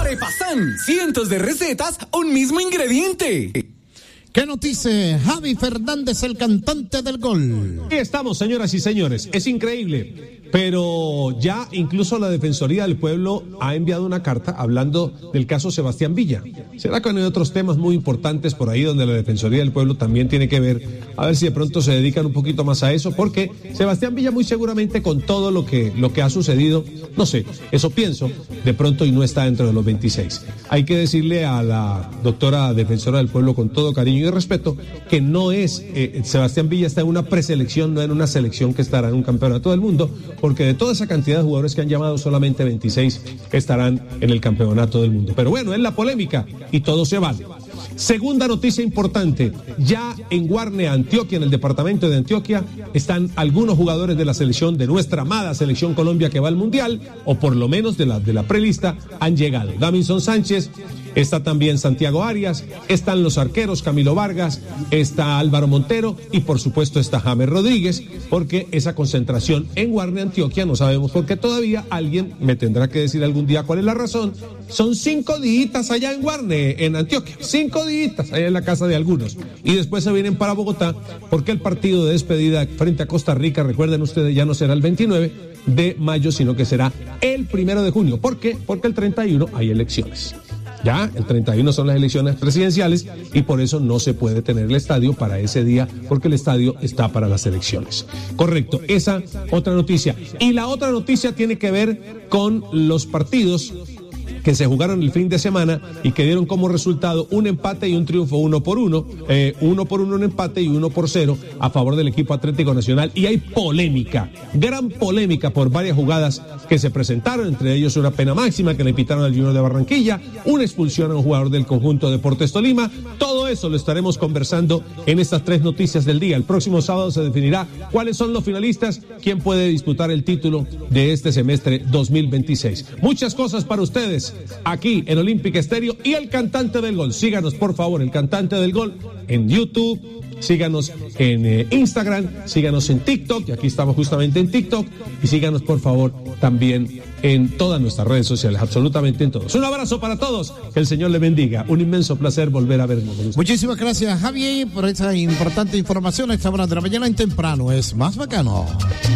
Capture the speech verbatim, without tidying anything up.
Arepasan, cientos de recetas, un mismo ingrediente. ¿Qué nos dice Javi Fernández, el cantante del gol? Aquí estamos, señoras y señores. Es increíble, pero ya incluso la Defensoría del Pueblo ha enviado una carta hablando del caso Sebastián Villa. ¿Será que no hay otros temas muy importantes por ahí donde la Defensoría del Pueblo también tiene que ver? A ver si de pronto se dedican un poquito más a eso, porque Sebastián Villa muy seguramente con todo lo que, lo que ha sucedido, no sé, eso pienso, de pronto y no está dentro de los veintiséis. Hay que decirle a la doctora Defensora del Pueblo con todo cariño y respeto que no es, eh, Sebastián Villa está en una preselección, no en una selección que estará en un campeonato del mundo, porque de toda esa cantidad de jugadores que han llamado, solamente veintiséis estarán en el campeonato del mundo. Pero bueno, es la polémica y todo se vale. Segunda noticia importante, ya en Guarne, Antioquia, en el departamento de Antioquia, están algunos jugadores de la selección, de nuestra amada selección Colombia que va al Mundial, o por lo menos de la, de la prelista, han llegado. Davinson Sánchez, está también Santiago Arias, están los arqueros Camilo Vargas, está Álvaro Montero y por supuesto está James Rodríguez, porque esa concentración en Guarne, Antioquia, no sabemos por qué todavía, alguien me tendrá que decir algún día cuál es la razón. Son cinco días allá en Guarne, en Antioquia, cinco días allá en la casa de algunos, y después se vienen para Bogotá, porque el partido de despedida frente a Costa Rica, recuerden ustedes, ya no será el veintinueve de mayo, sino que será el primero de junio. ¿Por qué? Porque el treinta y uno hay elecciones. Ya, el treinta y uno son las elecciones presidenciales y por eso no se puede tener el estadio para ese día, porque el estadio está para las elecciones. Correcto, esa otra noticia. Y la otra noticia tiene que ver con los partidos que se jugaron el fin de semana y que dieron como resultado un empate y un triunfo uno por uno, eh, uno por uno un empate y uno por cero a favor del equipo Atlético Nacional. Y hay polémica, gran polémica por varias jugadas que se presentaron, entre ellos una pena máxima que le pitaron al Junior de Barranquilla, una expulsión a un jugador del conjunto Deportes Tolima. Todo eso lo estaremos conversando en estas tres noticias del día. El próximo sábado se definirá cuáles son los finalistas, quién puede disputar el título de este semestre dos mil veintiséis. Muchas cosas para ustedes aquí en Olímpica Estéreo y el cantante del gol. Síganos, por favor, el cantante del gol en YouTube, síganos en eh, Instagram, síganos en TikTok, y aquí estamos justamente en TikTok, y síganos, por favor, también en todas nuestras redes sociales, absolutamente en todos. Un abrazo para todos, que el Señor le bendiga. Un inmenso placer volver a vernos. Muchísimas gracias, Javier, por esa importante información a esta hora de la mañana en temprano. Es más bacano.